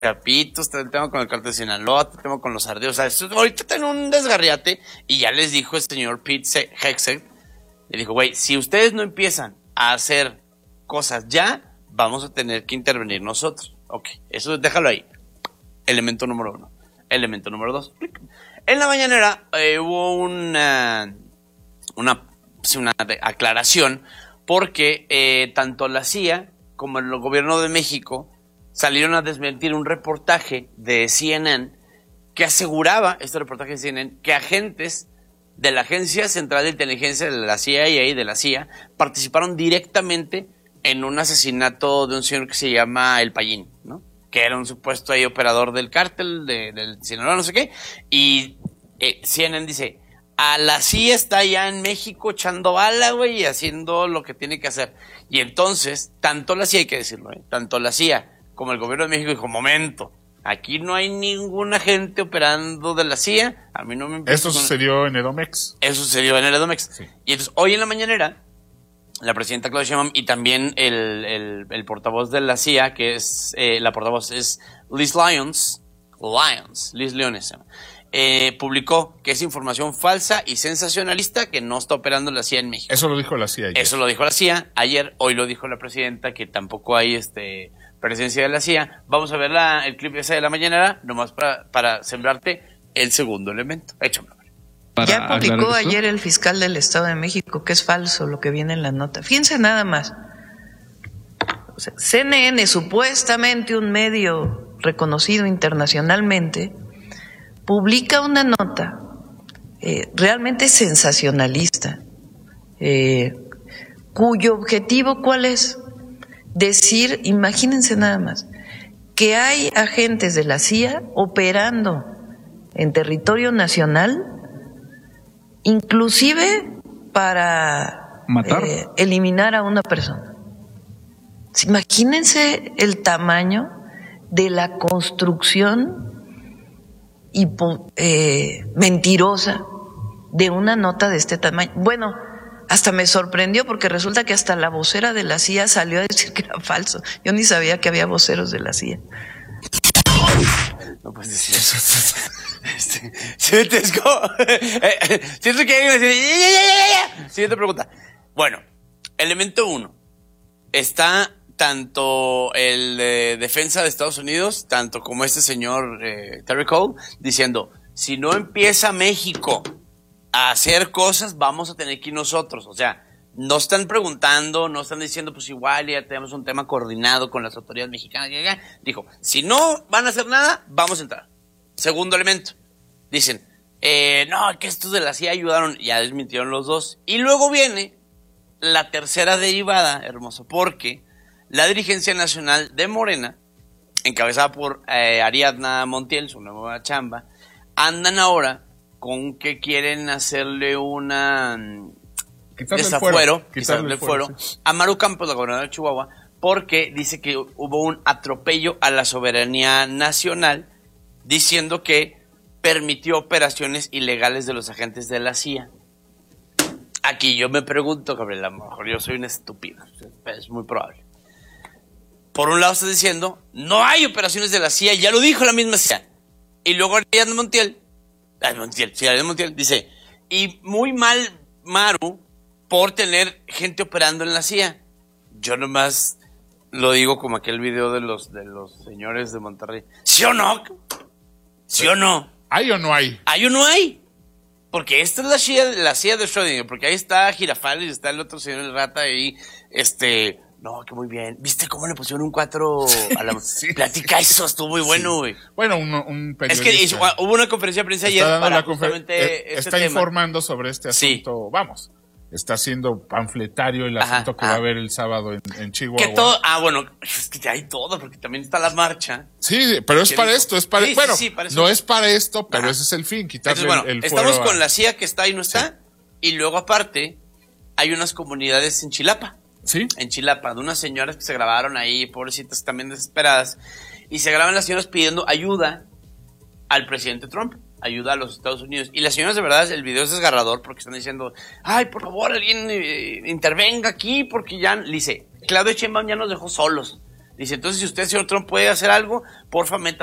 Capitos, está el tema con el cartel de Sinaloa, está el tema con los ardeos. O sea, ahorita está en un desgarriate y ya les dijo el señor Pete Hegseth, le dijo, güey, si ustedes no empiezan a hacer cosas ya, vamos a tener que intervenir nosotros. Ok, eso déjalo ahí. Elemento número 1. Elemento número 2. En la mañanera hubo una aclaración porque tanto la CIA como el gobierno de México salieron a desmentir un reportaje de CNN que aseguraba, este reportaje de CNN, que agentes de la Agencia Central de Inteligencia de la CIA, de la CIA, participaron directamente en un asesinato de un señor que se llama El Payín, ¿no? Que era un supuesto ahí operador del cártel del Sinaloa, no sé qué, y CNN dice, a la CIA está allá en México echando bala, güey, y haciendo lo que tiene que hacer. Y entonces, tanto la CIA, hay que decirlo, tanto la CIA como el gobierno de México dijo, momento, aquí no hay ningún agente operando de la CIA, a mí no me... Eso sucedió en Edomex. Eso sucedió en el Edomex. Sí. Y entonces, hoy en la mañanera, la presidenta Claudia Sheinbaum y también el portavoz de la CIA, que es, la portavoz es Liz Leones, publicó que es información falsa y sensacionalista que no está operando la CIA en México. Eso lo dijo la CIA ayer. Eso lo dijo la CIA ayer, hoy lo dijo la presidenta, que tampoco hay presencia de la CIA. Vamos a ver el clip ese de la mañanera, nomás para sembrarte el segundo elemento. Échame. Ya publicó ayer el fiscal del Estado de México que es falso lo que viene en la nota. Fíjense nada más. O sea, CNN, supuestamente un medio reconocido internacionalmente, publica una nota realmente sensacionalista, cuyo objetivo, ¿cuál es? Decir, imagínense nada más, que hay agentes de la CIA operando en territorio nacional, inclusive para matar, eliminar a una persona. Imagínense el tamaño de la construcción mentirosa de una nota de este tamaño. Bueno, hasta me sorprendió porque resulta que hasta la vocera de la CIA salió a decir que era falso. Yo ni sabía que había voceros de la CIA. No puedes decir eso. Siento que hay que decir. Siguiente pregunta. Bueno, elemento 1. Está tanto el defensa de Estados Unidos, tanto como este señor Terry Cole, diciendo, si no empieza México a hacer cosas, vamos a tener que ir nosotros. O sea, no están preguntando, no están diciendo, pues igual ya tenemos un tema coordinado con las autoridades mexicanas. Dijo, si no van a hacer nada, vamos a entrar. Segundo elemento, dicen, no, que estos de la CIA ayudaron, ya desmintieron los dos. Y luego viene la tercera derivada, hermoso, porque la dirigencia nacional de Morena, encabezada por Ariadna Montiel, su nueva chamba, andan ahora con que quieren hacerle una quitarle el fuero a Maru Campos, la gobernadora de Chihuahua, porque dice que hubo un atropello a la soberanía nacional, diciendo que permitió operaciones ilegales de los agentes de la CIA. Aquí yo me pregunto, Gabriel, a lo mejor yo soy una estúpida, es muy probable. Por un lado estás diciendo, no hay operaciones de la CIA, ya lo dijo la misma CIA. Y luego Ariadna Montiel dice, y muy mal Maru por tener gente operando en la CIA. Yo nomás lo digo como aquel video de los señores de Monterrey. ¿Sí o no? ¿Sí o no? ¿Hay o no hay? ¿Hay o no hay? Porque esta es la CIA de Schrödinger, porque ahí está Girafales y está el otro señor el rata ahí, no, que muy bien. ¿Viste cómo le pusieron un 4 a la plática? Eso estuvo muy bueno, güey. Sí. Bueno, un periodista. Es que hubo una conferencia de prensa ayer para justamente está tema. Informando sobre este asunto, sí. Vamos. Está haciendo panfletario el asunto que va a haber el sábado en Chihuahua. Que todo, bueno, es que ya hay todo, porque también está la marcha. Sí, pero es para esto, para eso. No es para esto, pero ese es el fin, quitarle el fuero. Estamos con la CIA que está y no está, y luego aparte hay unas comunidades en Chilapa. ¿Sí? En Chilapa, de unas señoras que se grabaron ahí, pobrecitas también desesperadas, y se graban las señoras pidiendo ayuda al presidente Trump, ayuda a los Estados Unidos. Y las señoras, de verdad, el video es desgarrador porque están diciendo, ay, por favor, alguien intervenga aquí, porque ya, dice, Claudia Sheinbaum ya nos dejó solos. Dice, entonces si usted, señor Trump, puede hacer algo, porfa, meta